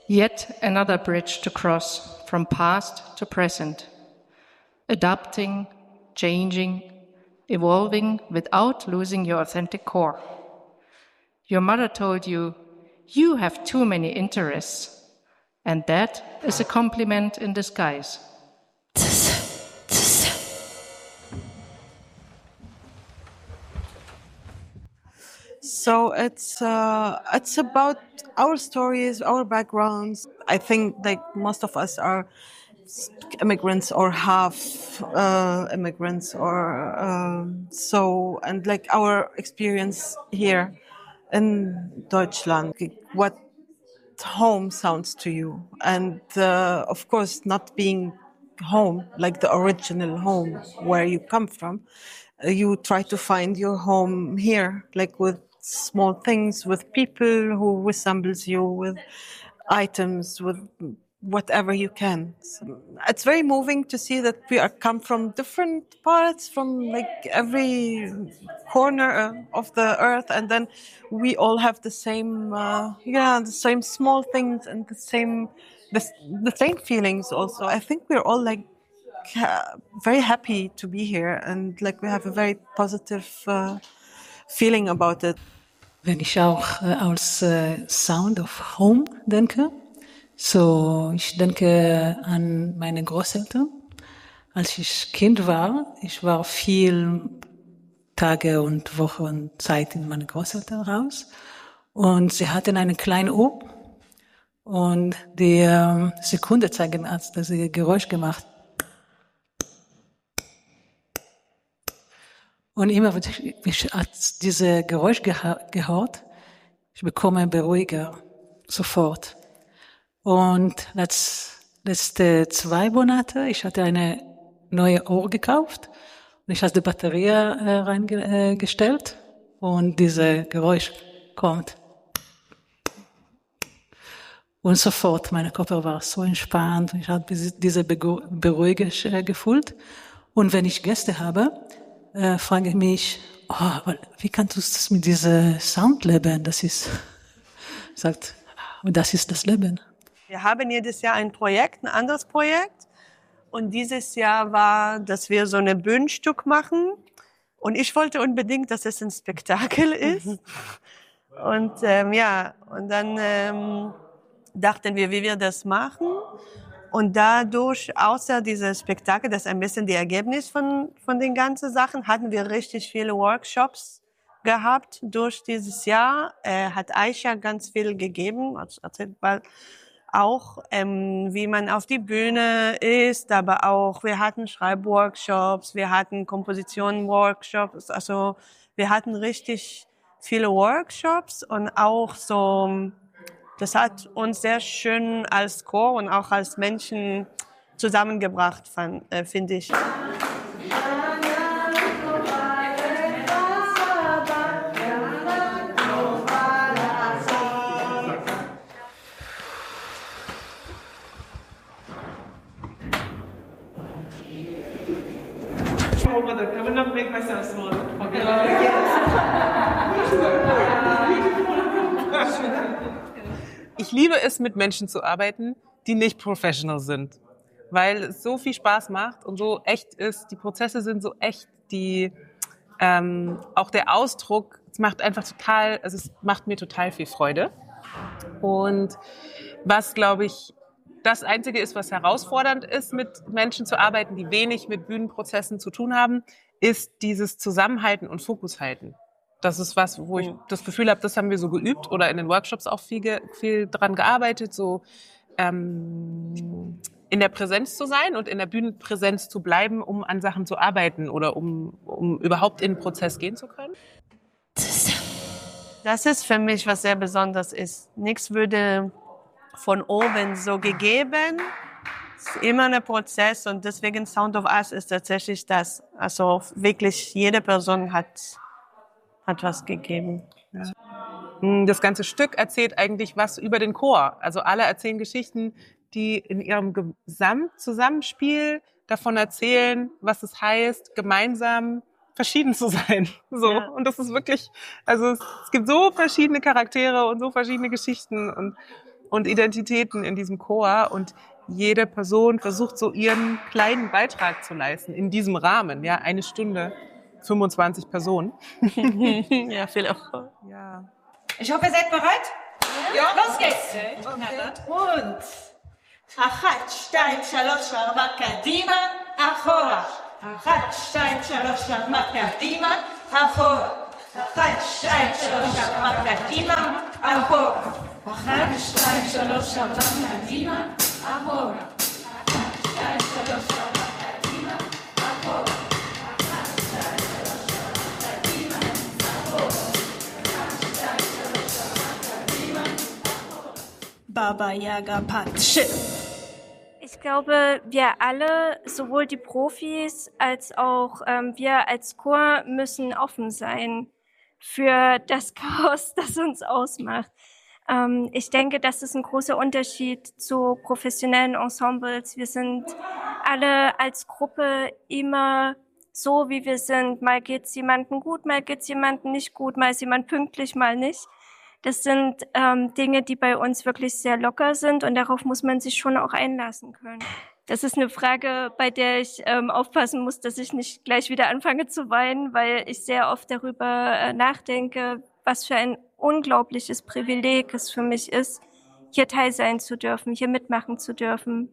Yet another bridge to cross from past to present, adapting, changing, evolving without losing your authentic core. Your mother told you, you have too many interests, and that is a compliment in disguise. So it's about our stories, our backgrounds. I think like most of us are immigrants or half immigrants, or so, and like our experience here in Deutschland, what home sounds to you, and of course not being home like the original home where you come from, you try to find your home here, like with small things, with people who resembles you, with items, with whatever you can. So it's very moving to see that we are come from different parts, from like every corner of the earth, and then we all have the same, the same small things and the same feelings. Also, I think we're all like very happy to be here, and like we have a very positive feeling about it. Wenn ich auch als Sound of Home denke, so ich denke an meine Großeltern. Als ich Kind war, ich war viel Tage und Wochen und Zeit in meine Großeltern raus, und sie hatten eine kleine Uhr, und die Sekunde zeigen hat, dass sie Geräusch gemacht. Und immer, wenn ich diese Geräusch gehört, ich bekomme beruhiger, sofort. Und letzte 2 Monate, ich hatte eine neue Uhr gekauft und ich habe die Batterie reingestellt und diese Geräusch kommt. Und sofort, mein Körper war so entspannt und ich habe diese Beruhigung gefühlt. Und wenn ich Gäste habe, frage ich mich, wie kannst du das mit diesem Sound leben? Das ist, sagt, das ist das Leben. Wir haben jedes Jahr ein Projekt, ein anderes Projekt. Und dieses Jahr war, dass wir so ein Bühnenstück machen. Und ich wollte unbedingt, dass es ein Spektakel ist. Und und dann dachten wir, wie wir das machen. Und dadurch, außer dieses Spektakel, das ist ein bisschen die Ergebnis von den ganzen Sachen, hatten wir richtig viele Workshops gehabt durch dieses Jahr. Hat Aisha ganz viel gegeben, erzählt bald auch, wie man auf die Bühne ist, aber auch, wir hatten Schreibworkshops, wir hatten Komposition-Workshops, also wir hatten richtig viele Workshops und auch so, das hat uns sehr schön als Chor und auch als Menschen zusammengebracht, finde ich. I will not make myself small. Okay. Ich liebe es, mit Menschen zu arbeiten, die nicht professional sind, weil es so viel Spaß macht und so echt ist. Die Prozesse sind so echt, auch der Ausdruck, es macht mir total viel Freude. Und was, glaube ich, das Einzige ist, was herausfordernd ist, mit Menschen zu arbeiten, die wenig mit Bühnenprozessen zu tun haben, ist dieses Zusammenhalten und Fokus halten. Das ist was, wo ich das Gefühl habe, das haben wir so geübt oder in den Workshops auch viel dran gearbeitet, so in der Präsenz zu sein und in der Bühnenpräsenz zu bleiben, um an Sachen zu arbeiten oder um überhaupt in den Prozess gehen zu können. Das ist für mich, was sehr besonders ist. Nichts würde von oben so gegeben. Es ist immer ein Prozess und deswegen Sound of Us ist tatsächlich das. Also wirklich jede Person hat was gegeben. Ja. Das ganze Stück erzählt eigentlich was über den Chor. Also alle erzählen Geschichten, die in ihrem Gesamtzusammenspiel davon erzählen, was es heißt, gemeinsam verschieden zu sein. So. Ja. Und das ist wirklich, also es gibt so verschiedene Charaktere und so verschiedene Geschichten und und Identitäten in diesem Chor und jede Person versucht so ihren kleinen Beitrag zu leisten in diesem Rahmen. Ja, 1 Stunde, 25 Personen. Ja, viel Erfolg. Ja. Ich hoffe, ihr seid bereit? Ja. Los geht's. Und אחת, שתיים, שלוש, ארבע, קדימה, אחורה. אחת, שתיים, שלוש, ארבע, קדימה, אחורה. אחת, שתיים, שלוש, ארבע, קדימה, אחורה. אחת, שתיים, שלוש, ארבע, קדימה, אחורה. אחת, שתיים, שלוש, ארבע, קדימה, אחורה. Baba Yaga Patsche. Ich glaube, wir alle, sowohl die Profis als auch wir als Chor, müssen offen sein für das Chaos, das uns ausmacht. Ich denke, das ist ein großer Unterschied zu professionellen Ensembles. Wir sind alle als Gruppe immer so, wie wir sind. Mal geht's jemandem gut, mal geht's jemandem nicht gut, mal ist jemand pünktlich, mal nicht. Das sind Dinge, die bei uns wirklich sehr locker sind und darauf muss man sich schon auch einlassen können. Das ist eine Frage, bei der ich aufpassen muss, dass ich nicht gleich wieder anfange zu weinen, weil ich sehr oft darüber nachdenke, was für ein unglaubliches Privileg es für mich ist, hier teil sein zu dürfen, hier mitmachen zu dürfen.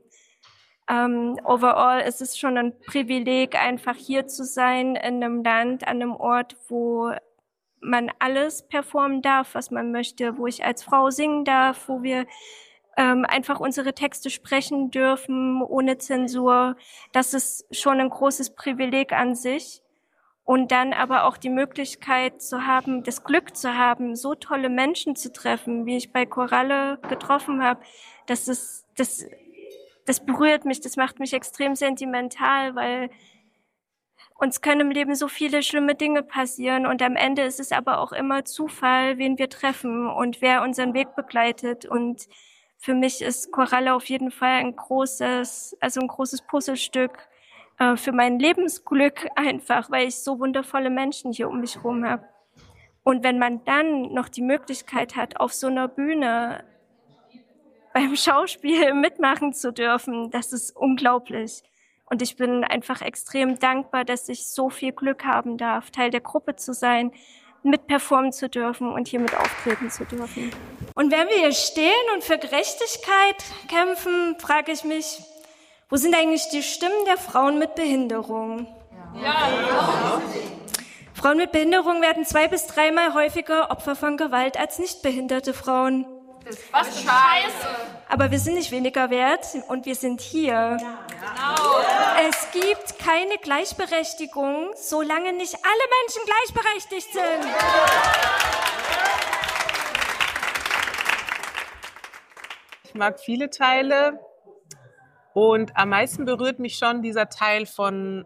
Overall ist es schon ein Privileg, einfach hier zu sein, in einem Land, an einem Ort, wo man alles performen darf, was man möchte, wo ich als Frau singen darf, wo wir einfach unsere Texte sprechen dürfen, ohne Zensur. Das ist schon ein großes Privileg an sich. Und dann aber auch die Möglichkeit zu haben, das Glück zu haben, so tolle Menschen zu treffen, wie ich bei Koralle getroffen habe. Das berührt mich, das macht mich extrem sentimental, weil uns können im Leben so viele schlimme Dinge passieren und am Ende ist es aber auch immer Zufall, wen wir treffen und wer unseren Weg begleitet. Und für mich ist Koralle auf jeden Fall ein großes Puzzlestück für mein Lebensglück einfach, weil ich so wundervolle Menschen hier um mich herum habe. Und wenn man dann noch die Möglichkeit hat, auf so einer Bühne beim Schauspiel mitmachen zu dürfen, das ist unglaublich. Und ich bin einfach extrem dankbar, dass ich so viel Glück haben darf, Teil der Gruppe zu sein, mitperformen zu dürfen und hier mit auftreten zu dürfen. Und wenn wir hier stehen und für Gerechtigkeit kämpfen, frage ich mich, wo sind eigentlich die Stimmen der Frauen mit Behinderung? Ja. Frauen mit Behinderung werden 2- bis 3-mal häufiger Opfer von Gewalt als nicht behinderte Frauen. Was für Scheiße! Aber wir sind nicht weniger wert und wir sind hier. Genau. Es gibt keine Gleichberechtigung, solange nicht alle Menschen gleichberechtigt sind. Ich mag viele Teile und am meisten berührt mich schon dieser Teil von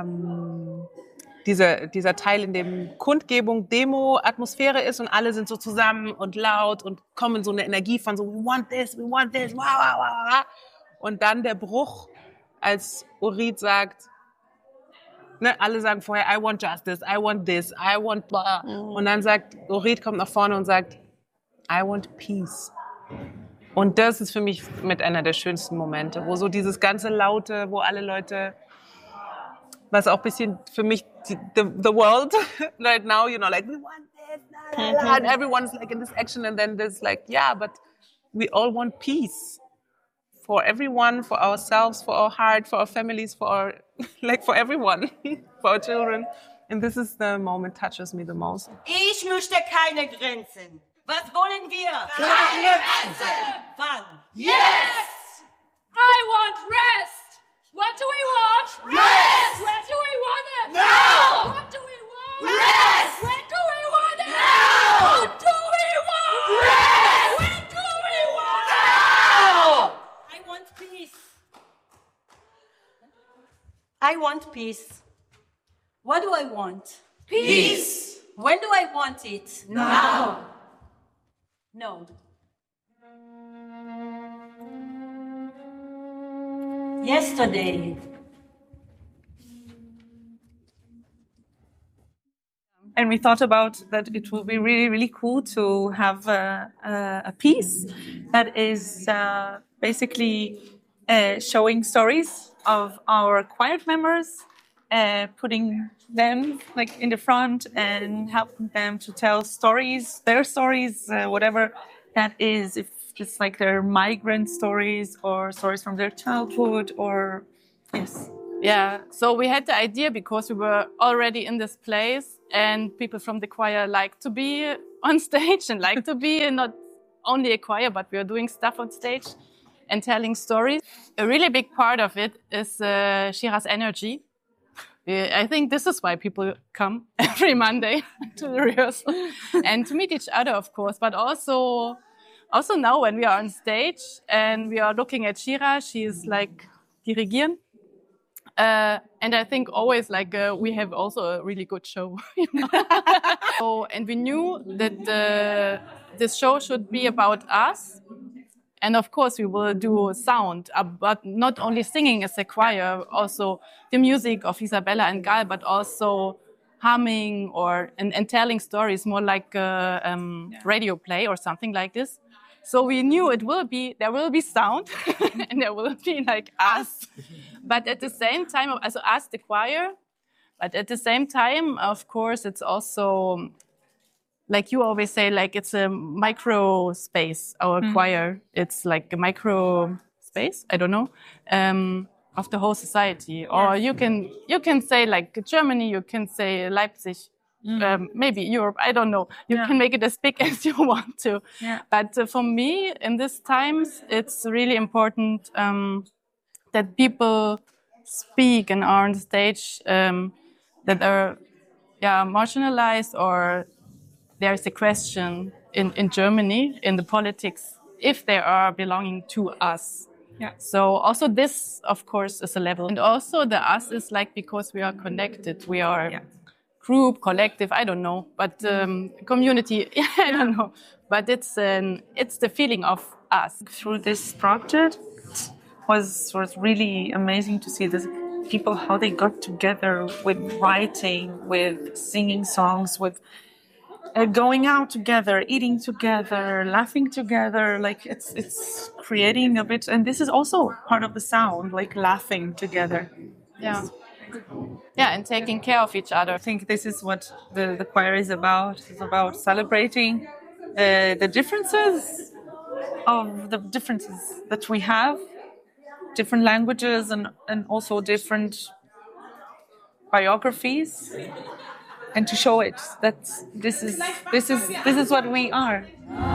dieser Teil, in dem Kundgebung, Demo, Atmosphäre ist und alle sind so zusammen und laut und kommen so eine Energie von so, we want this, wow, wow, wow. Und dann der Bruch, als Orit sagt, ne, alle sagen vorher, I want justice, I want this, I want blah. Und dann sagt, Orit kommt nach vorne und sagt, I want peace. Und das ist für mich mit einer der schönsten Momente, wo so dieses ganze Laute, wo alle Leute, was auch ein bisschen für mich the world right now, you know, like we want this, la, la, la, and everyone's like in this action, and then there's like, yeah, but we all want peace for everyone, for ourselves, for our heart, for our families, for our, like for everyone, for our children. And this is the moment touches me the most. Ich möchte keine Grenzen. Was wollen wir? Keine Grenzen! Wann? Yes! I want rest! What do we want? Rest! Where do we want it? Now! What do we want? Rest! When do we want it? Now! What do we want? Rest! When do we want it? Now! I want peace. I want peace. What do I want? Peace! When do I want it? Now! No. Yesterday. And we thought about that it would be really, really cool to have a piece that is basically showing stories of our choir members, putting them like in the front and helping them to tell stories, their stories, whatever that is, if just like their migrant stories or stories from their childhood or yes. Yeah, so we had the idea because we were already in this place and people from the choir like to be on stage and like to be not only a choir, but we are doing stuff on stage and telling stories. A really big part of it is Shira's energy. I think this is why people come every Monday to the rehearsal and to meet each other, of course, but also now when we are on stage and we are looking at Shira, she is like dirigieren. And I think always like we have also a really good show. You know? So, and we knew that this show should be about us. And of course we will do sound, but not only singing as a choir, also the music of Isabella and Gal, but also humming and telling stories, more like a radio play or something like this. So we knew there will be sound and there will be like us. But at the same time, also us, the choir, but at the same time, of course, it's also, like you always say, like it's a micro space, our choir. It's like a micro space, I don't know, of the whole society. Or you can say like Germany, you can say Leipzig. Maybe Europe, I don't know. You can make it as big as you want to. Yeah. But for me, in these times, it's really important that people speak and are on stage that are marginalized, or there's a question in Germany, in the politics, if they are belonging to us. Yeah. So also this, of course, is a level. And also the us is like because we are connected. We are... Yeah. Group, collective, I don't know, but community, I don't know. But it's the feeling of us. Through this project was really amazing to see these people, how they got together with writing, with singing songs, with going out together, eating together, laughing together. Like it's creating a bit, and this is also part of the sound, like laughing together. Yeah. Yeah, and taking care of each other. I think this is what the choir is about. It's about celebrating the differences that we have, different languages and also different biographies, and to show it that this is what we are.